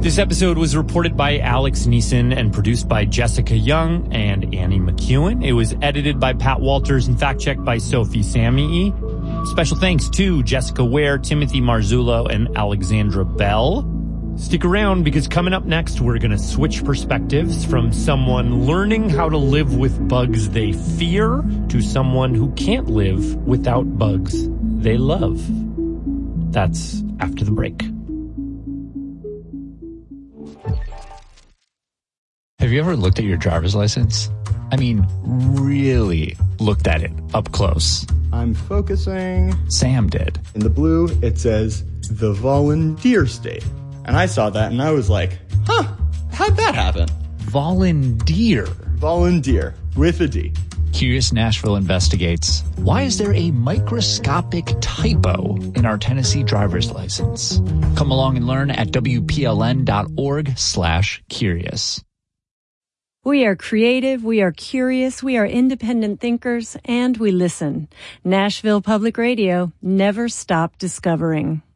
This episode was reported by Alex Neeson and produced by Jessica Young and Annie McEwen. It was edited by Pat Walters and fact-checked by Sophie Samii. Special thanks to Jessica Ware, Timothy Marzullo, and Alexandra Bell. Stick around because coming up next, we're going to switch perspectives from someone learning how to live with bugs they fear to someone who can't live without bugs they love. That's after the break. Have you ever looked at your driver's license? I mean, really looked at it up close. I'm focusing. Sam did. In the blue, it says, the volunteer state. And I saw that and I was like, how'd that happen? Volunteer. Volunteer, with a D. Curious Nashville investigates, why is there a microscopic typo in our Tennessee driver's license? Come along and learn at WPLN.org/curious. We are creative, we are curious, we are independent thinkers, and we listen. Nashville Public Radio, never stop discovering.